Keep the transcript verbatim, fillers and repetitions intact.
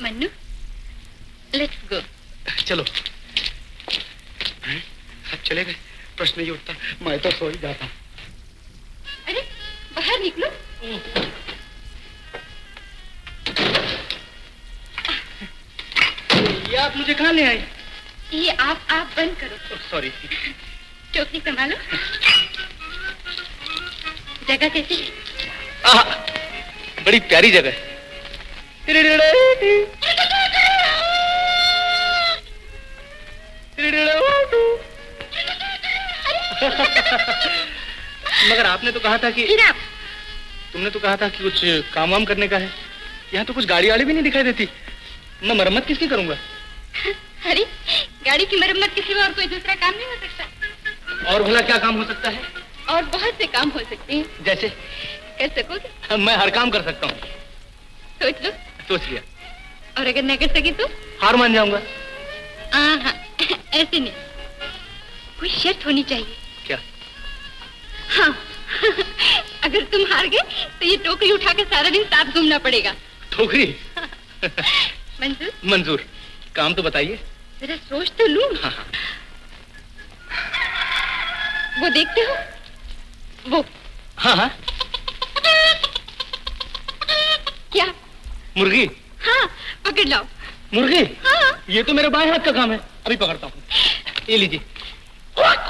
Mannu, let's go. चलो। अब चले गए, प्रश्न नहीं उठता, मैं तो सो ही जाता। अरे बाहर निकलो। ये आप मुझे कहाँ ले आई? ये आप आप बंद करो। सॉरी। टोकरी संभालो। जगह कैसी है? आहा, बड़ी प्यारी जगह है। मगर आपने तो कहा था कि तुमने तो कहा था कि कुछ काम वाम करने का है। यहाँ तो कुछ गाड़ी वाड़ी भी नहीं दिखाई देती। मैं मरम्मत किसकी करूंगा? अरे गाड़ी की मरम्मत के सिवा और कोई दूसरा काम नहीं हो सकता। और भला क्या काम हो सकता है? और बहुत से काम हो सकते हैं। जैसे? कर सकोगे? मैं हर काम कर सकता हूँ। सोच लो। सोच लिया। और अगर न कर सके तो? हार मान जाऊंगा। हाँ, ऐसे नहीं, कोई शर्त होनी चाहिए। क्या? हाँ अगर तुम हार गए तो ये टोकरी उठा के सारा दिन साथ घूमना पड़ेगा। टोकरी? मंजूर? मंजूर। काम तो बताइए। जरा सोच तो लूं। हाँ हाँ। वो देखते हो? वो। हाँ हाँ। क्या? मुर्गी? हाँ, पकड़ लाओ। मुर्गी? हाँ। ये तो मेरे बाएं हाथ का काम है, अभी पकड़ता हूँ। ये लीजिए।